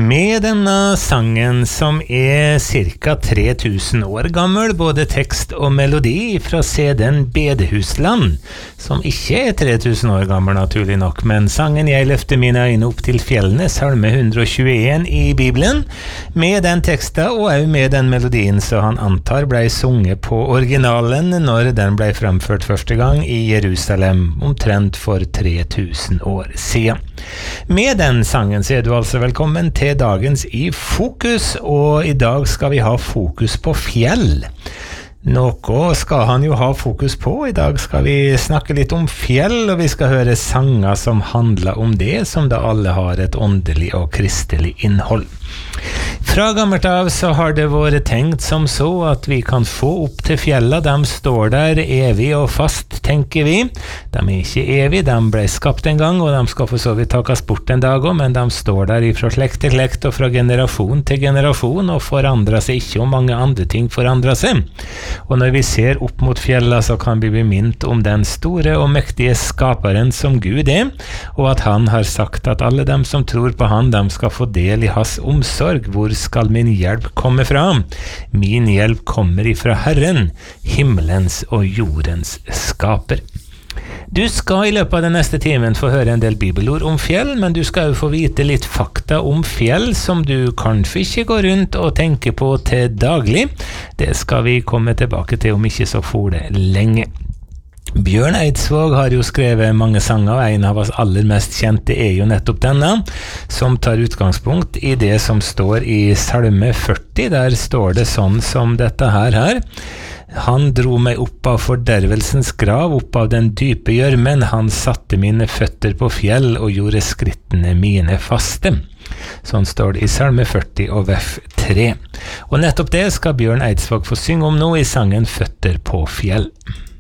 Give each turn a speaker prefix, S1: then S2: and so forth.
S1: Med denne sangen som cirka 3000 år gammel, både tekst og melodi fra CD-en Bedehusland, som ikke 3000 år gammel naturlig nok, men sangen Jeg løfter mine øyne opp til fjellene, salme 121 i Bibelen, med den teksten og også med den melodien så han antar ble sunget på originalen når den ble fremført første gang i Jerusalem, omtrent for 3000 år siden. Med den sangen så du altså velkommen til dagens i Fokus, og i dag skal vi ha fokus på fjell. Noe skal han jo ha fokus på. I dag skal vi snakke litt om fjell, og vi skal høre sanger som handler om det, som da alle har et åndelig og kristelig innhold. Fra gammelt av så har det vært tenkt som så at vi kan få opp til fjella. De står der evig og fast, tenker vi. De ikke evig, de ble skapt en gang, og de skal for så vidt takkes bort en dag også, men de står der fra slekt til slekt og fra generasjon til generasjon, og forandrer seg ikke, og mange andre ting forandrer seg. Og når vi ser opp mot fjella, så kan vi bli minnet om den store og mektige skaperen som Gud og at han har sagt at alle dem som tror på han, de skal få del i hans omsorg. Hvor skal min hjelp komme fra? Min hjelp kommer ifra Herren, himmelens og jordens skaper. Du skal i løpet av den neste timen få høre en del bibelord om fjell, men du skal jo få vite litt fakta om fjell som du kanskje ikke går rundt og tenker på til daglig. Det skal vi komme tilbake til om ikke så for det lenge. Bjørn Eidsvåg har jo skrevet mange sanger, og en av oss aller mest kjente jo nettopp denne, som tar utgangspunkt i det som står i salme 40. Der står det sånn som dette her. Han dro meg opp av fordervelsens grav, opp av den dype gjørmen. Han satte mine føtter på fjell og gjorde skrittene mine faste. Sånn står det i salme 40 og vers 3. Og nettopp det skal Bjørn Eidsvåg få synge om nå i sangen Føtter på fjell.